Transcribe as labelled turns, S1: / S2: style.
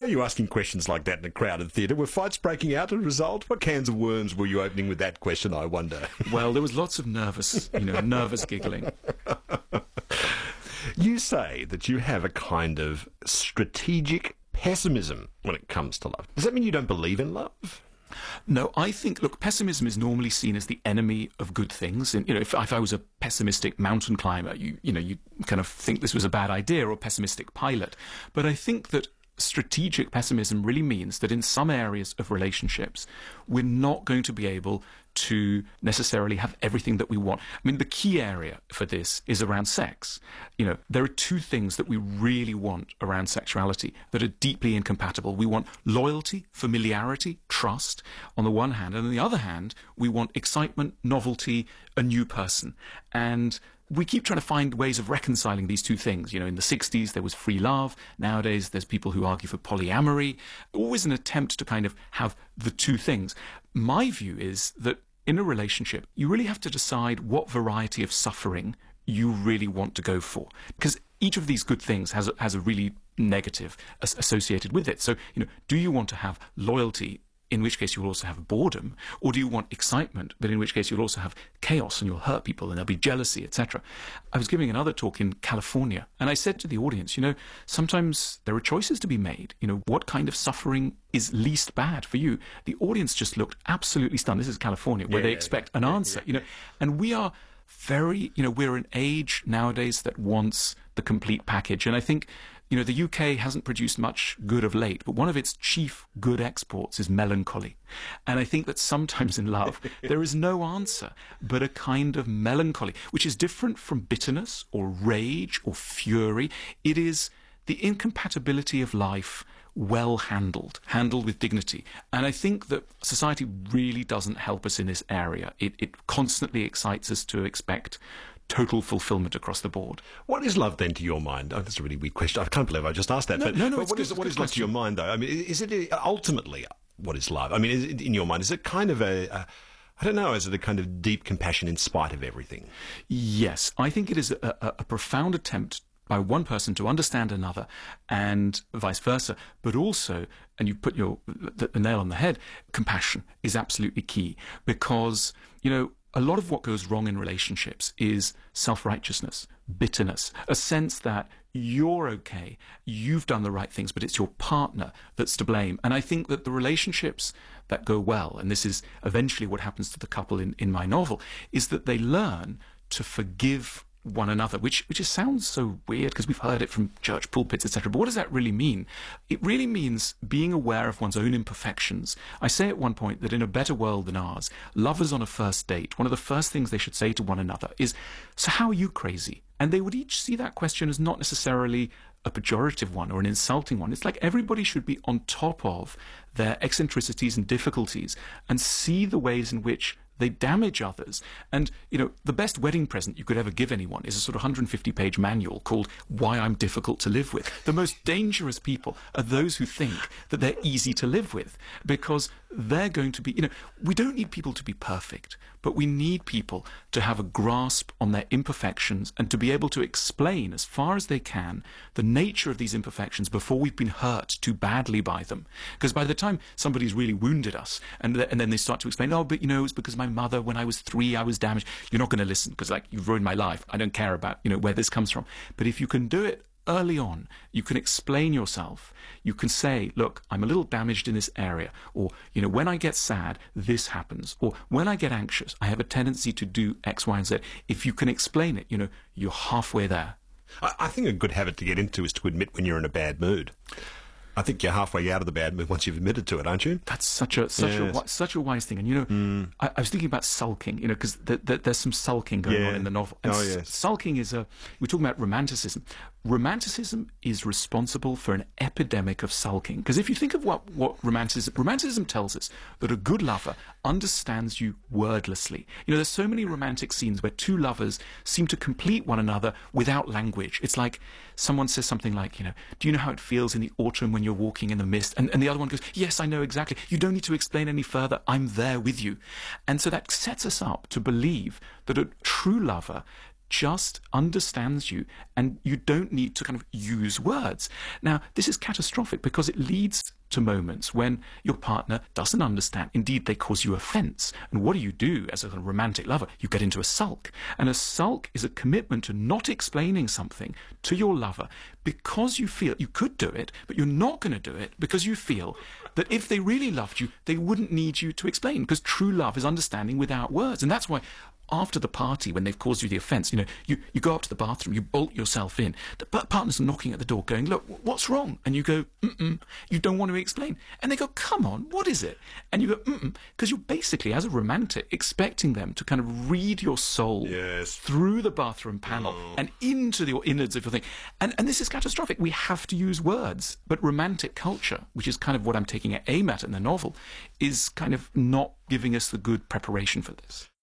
S1: you asking questions like that in a crowded theatre? Were fights breaking out as a result? What cans of worms were you opening with that question, I wonder?
S2: Well, there was lots of nervous giggling.
S1: You say that you have a kind of strategic pessimism when it comes to love. Does that mean you don't believe in love?
S2: No, I think, look, pessimism is normally seen as the enemy of good things. And, if I was a pessimistic mountain climber, you kind of think this was a bad idea, or a pessimistic pilot. But I think that strategic pessimism really means that in some areas of relationships, we're not going to be able to necessarily have everything that we want. I mean, the key area for this is around sex. There are two things that we really want around sexuality that are deeply incompatible. We want loyalty, familiarity, trust on the one hand, and on the other hand, we want excitement, novelty, a new person. And we keep trying to find ways of reconciling these two things. In the 60s, there was free love. Nowadays, there's people who argue for polyamory. Always an attempt to kind of have the two things. My view is that in a relationship, you really have to decide what variety of suffering you really want to go for. Because each of these good things has a really negative associated with it. So, do you want to have loyalty, in which case you'll also have boredom, or do you want excitement, but in which case you'll also have chaos and you'll hurt people and there'll be jealousy, etc. I was giving another talk in California, and I said to the audience, sometimes there are choices to be made. What kind of suffering is least bad for you? The audience just looked absolutely stunned. This is California, where they expect an answer, and we are very, we're an age nowadays that wants the complete package. And I think, the UK hasn't produced much good of late, but one of its chief good exports is melancholy. And I think that sometimes in love, there is no answer but a kind of melancholy, which is different from bitterness or rage or fury. It is the incompatibility of life well handled with dignity. And I think that society really doesn't help us in this area. It constantly excites us to expect total fulfillment across the board.
S1: What is love then to your mind? Oh, that's a really weird question. I can't believe I just asked that.
S2: No,
S1: but what is love to your mind, though? I mean, is it ultimately what is love? I mean, in your mind, is it kind of I don't know, is it a kind of deep compassion in spite of everything?
S2: Yes, I think it is a profound attempt by one person to understand another, and vice versa. But also, and you put the nail on the head, compassion is absolutely key, because, a lot of what goes wrong in relationships is self-righteousness, bitterness, a sense that you're okay, you've done the right things, but it's your partner that's to blame. And I think that the relationships that go well, and this is eventually what happens to the couple in my novel, is that they learn to forgive one another, which just sounds so weird because we've heard it from church pulpits, etc. But what does that really mean? It really means being aware of one's own imperfections. I say at one point that in a better world than ours, lovers on a first date, one of the first things they should say to one another is, "So how are you crazy?" And they would each see that question as not necessarily a pejorative one or an insulting one. It's like everybody should be on top of their eccentricities and difficulties and see the ways in which they damage others. And, the best wedding present you could ever give anyone is a sort of 150-page manual called Why I'm Difficult to Live With. The most dangerous people are those who think that they're easy to live with, because they're going to be, we don't need people to be perfect, but we need people to have a grasp on their imperfections and to be able to explain as far as they can the nature of these imperfections before we've been hurt too badly by them. Because by the time somebody's really wounded us and then they start to explain, "Oh, but it's because my mother, when I was 3, I was damaged," you're not going to listen because, you've ruined my life. I don't care about, where this comes from. But if you can do it early on, you can explain yourself. You can say, "Look, I'm a little damaged in this area," or, when I get sad, this happens, or when I get anxious, I have a tendency to do X, Y, and Z. If you can explain it, you're halfway there.
S1: I think a good habit to get into is to admit when you're in a bad mood. I think you're halfway out of the bad mood once you've admitted to it, aren't you?
S2: That's such a wise thing. And, I was thinking about sulking, because there's some sulking going on in the novel. And sulking is we're talking about romanticism. Romanticism is responsible for an epidemic of sulking. Because if you think of what romanticism tells us that a good lover understands you wordlessly. There's so many romantic scenes where two lovers seem to complete one another without language. It's like someone says something like, "Do you know how it feels in the autumn when you're walking in the mist?" And the other one goes, "Yes, I know exactly. You don't need to explain any further. I'm there with you." And so that sets us up to believe that a true lover just understands you, and you don't need to kind of use words. Now, this is catastrophic because it leads to moments when your partner doesn't understand. Indeed, they cause you offence. And what do as a romantic lover? You get into a sulk. And a sulk is a commitment to not explaining something to your lover because you feel you could do it, but you're not going to do it because you feel that if they really loved you, they wouldn't need you to explain, because true love is understanding without words. And that's why after the party, when they've caused you the offence, you go up to the bathroom, you bolt yourself in. The partner's knocking at the door going, look, what's wrong? And you go, you don't want to explain. And they go, come on, what is it? And you go, because you're basically, as a romantic, expecting them to kind of read your soul through the bathroom panel and into the innards of your thing. And this is catastrophic. We have to use words. But romantic culture, which is kind of what I'm taking aim at in the novel, is kind of not giving us the good preparation for this.